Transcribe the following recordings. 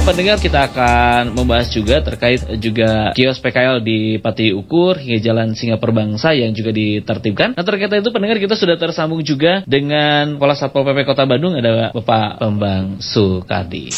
pendengar, kita akan membahas juga terkait juga kios PKL di Pati Ukur hingga Jalan Singa Perbangsa yang juga ditertibkan. Nah, terkait itu pendengar, kita sudah tersambung juga dengan Kepala Satpol PP Kota Bandung, ada Bapak Bambang Sukardi.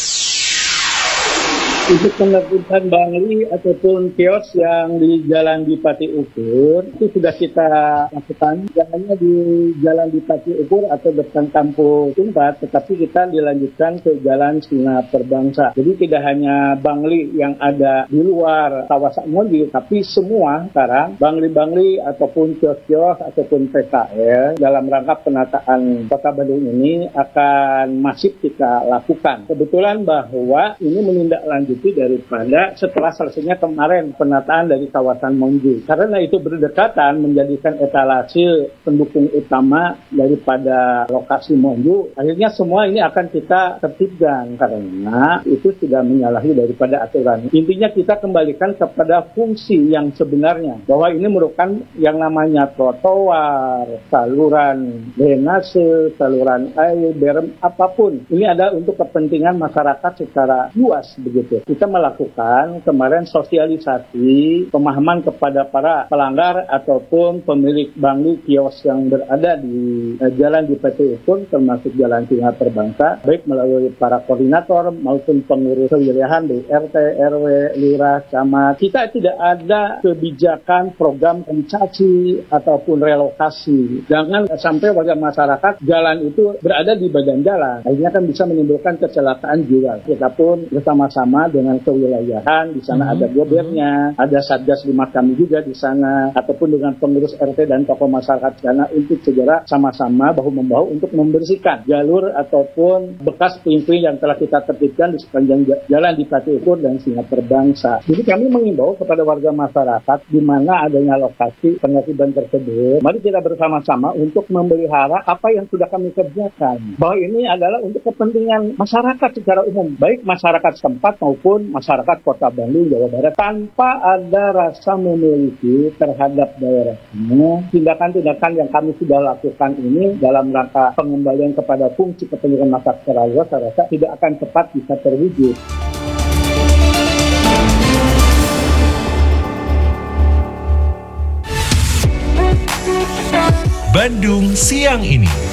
Untuk penertiban bangli ataupun kios yang di Jalan di Pati Ukur itu sudah kita lakukan, tidak hanya di Jalan di Pati Ukur atau depan kampung Tumpat, tetapi kita dilanjutkan ke Jalan Singa Perbangsa. Jadi tidak hanya bangli yang ada di luar kawasan Monju, tapi semua sekarang bangli-bangli ataupun kios-kios ataupun PKL dalam rangka penataan Kota Bandung ini akan masif kita lakukan. Kebetulan bahwa ini menindaklanjuti daripada setelah selesainya kemarin penataan dari kawasan Monju. Karena itu berdekatan menjadikan etalase pendukung utama daripada lokasi Monju. Akhirnya semua ini akan kita tertibkan karena itu sudah menyalahi daripada aturan. Intinya kita kembalikan kepada fungsi yang sebenarnya, bahwa ini merupakan yang namanya trotoar, saluran drainase, saluran air, berem, apapun. Ini ada untuk kepentingan masyarakat secara luas begitu. Kita melakukan kemarin sosialisasi pemahaman kepada para pelanggar ataupun pemilik bangli kios yang berada di Jalan di Pati Ukur termasuk Jalan Singa Perbangsa, baik melalui para koordinator maupun pengurus kewilayahan di RT, RW, Lurah, Camat. Kita tidak ada kebijakan program pencaci ataupun relokasi. Jangan sampai warga masyarakat jalan itu berada di badan jalan. Akhirnya kan bisa menimbulkan kecelakaan jiwa. Kita pun bersama-sama dengan kewilayahan, di sana ada gobernya, ada satgas lima kami juga di sana, ataupun dengan pengurus RT dan tokoh masyarakat di sana untuk segera sama-sama bahu-membahu untuk membersihkan jalur ataupun bekas puing-puing yang telah kita tertibkan di sepanjang Jalan di Pati Ukur dan Singa Perbangsa. Jadi kami mengimbau kepada warga masyarakat di mana adanya lokasi penertiban tersebut, mari kita bersama-sama untuk memelihara apa yang sudah kami kerjakan. Bahwa ini adalah untuk kepentingan masyarakat secara umum, baik masyarakat setempat maupun masyarakat Kota Bandung, Jawa Barat, tanpa ada rasa memiliki terhadap daerahnya. Tindakan-tindakan yang kami sudah lakukan ini dalam rangka pengembalian kepada fungsi kepentingan masyarakat secara luas, saya rasa tidak akan cepat bisa terwujud. Bandung Siang Ini.